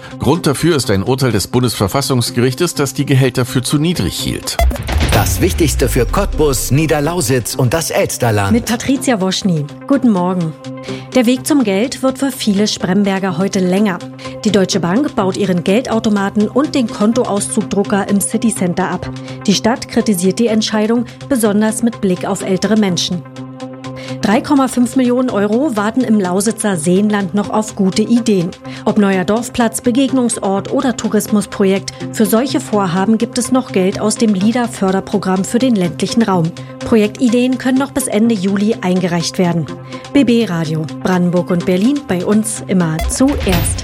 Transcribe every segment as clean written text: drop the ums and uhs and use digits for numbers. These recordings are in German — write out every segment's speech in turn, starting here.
Grund dafür ist ein Urteil des Bundesverfassungsgerichtes, das die Gehälter für zu niedrig hielt. Das Wichtigste für Cottbus, Niederlausitz und das Elsterland. Mit Patricia Woschny. Guten Morgen. Der Weg zum Geld wird für viele Spremberger heute länger. Die Deutsche Bank baut ihren Geldautomaten und den Kontoauszugdrucker im Citycenter ab. Die Stadt kritisiert die Entscheidung, besonders mit Blick auf ältere Menschen. 3,5 Millionen Euro warten im Lausitzer Seenland noch auf gute Ideen. Ob neuer Dorfplatz, Begegnungsort oder Tourismusprojekt, für solche Vorhaben gibt es noch Geld aus dem LIDA-Förderprogramm für den ländlichen Raum. Projektideen können noch bis Ende Juli eingereicht werden. BB Radio, Brandenburg und Berlin, bei uns immer zuerst.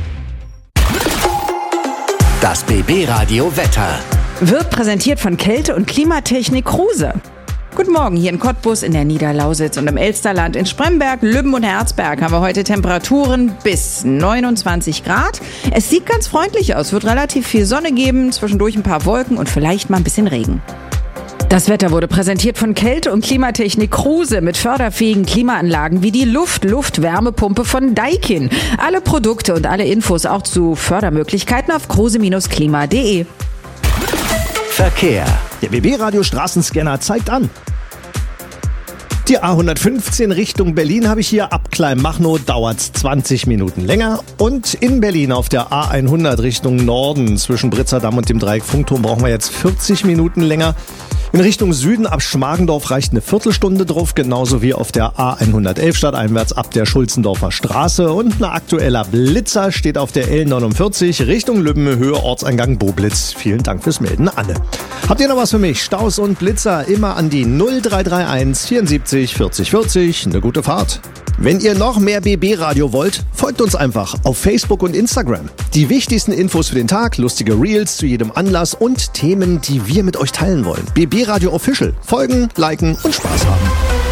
Das BB Radio Wetter wird präsentiert von Kälte- und Klimatechnik Kruse. Guten Morgen, hier in Cottbus, in der Niederlausitz und im Elsterland. In Spremberg, Lübben und Herzberg haben wir heute Temperaturen bis 29 Grad. Es sieht ganz freundlich aus, wird relativ viel Sonne geben, zwischendurch ein paar Wolken und vielleicht mal ein bisschen Regen. Das Wetter wurde präsentiert von Kälte- und Klimatechnik Kruse mit förderfähigen Klimaanlagen wie die Luft-Wärmepumpe von Daikin. Alle Produkte und alle Infos auch zu Fördermöglichkeiten auf kruse-klima.de. Verkehr. Der BB-Radio-Straßenscanner zeigt an. Die A115 Richtung Berlin habe ich hier. Ab Kleinmachnow dauert es 20 Minuten länger. Und in Berlin auf der A100 Richtung Norden zwischen Britzerdamm und dem Dreieck Funkturm brauchen wir jetzt 40 Minuten länger. In Richtung Süden ab Schmargendorf reicht eine Viertelstunde drauf, genauso wie auf der A111 stadteinwärts ab der Schulzendorfer Straße. Und ein aktueller Blitzer steht auf der L49 Richtung Lübben, Höhe Ortseingang Boblitz. Vielen Dank fürs Melden, Anne. Habt ihr noch was für mich? Staus und Blitzer immer an die 0331 74 40 40. Eine gute Fahrt. Wenn ihr noch mehr BB-Radio wollt, folgt uns einfach auf Facebook und Instagram. Die wichtigsten Infos für den Tag, lustige Reels zu jedem Anlass und Themen, die wir mit euch teilen wollen. BB-Radio Official. Folgen, liken und Spaß haben.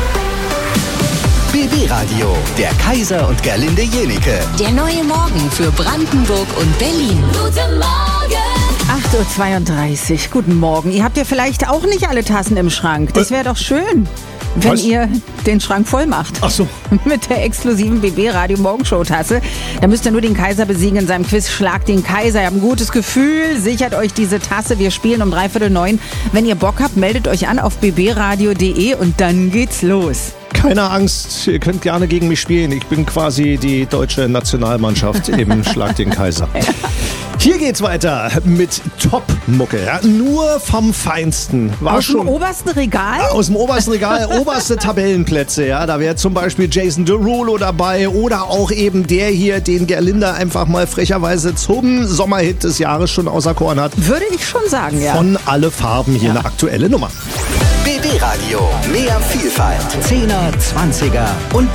BB-Radio, der Kaiser und Gerlinde Jenike. Der neue Morgen für Brandenburg und Berlin. Guten Morgen! 8.32 Uhr, guten Morgen. Ihr habt ja vielleicht auch nicht alle Tassen im Schrank. Das wäre doch schön, wenn ihr den Schrank voll macht. Ach so. Mit der exklusiven BB-Radio Morgenshow-Tasse. Da müsst ihr nur den Kaiser besiegen in seinem Quiz Schlag den Kaiser. Ihr habt ein gutes Gefühl, sichert euch diese Tasse. Wir spielen um 8:45. Wenn ihr Bock habt, meldet euch an auf bbradio.de und dann geht's los. Keine Angst, ihr könnt gerne gegen mich spielen. Ich bin quasi die deutsche Nationalmannschaft im Schlag den Kaiser. Hier geht's weiter mit Top-Mucke. Ja, nur vom Feinsten. Aus dem obersten Regal? Aus dem obersten Regal, oberste Tabellenplätze. Ja, da wäre zum Beispiel Jason Derulo dabei oder auch eben der hier, den Gerlinde einfach mal frecherweise zum Sommerhit des Jahres schon auserkoren hat. Würde ich schon sagen, ja. Von Alle Farben hier eine aktuelle Nummer. BB Radio, mehr Vielfalt, 10er, 20er und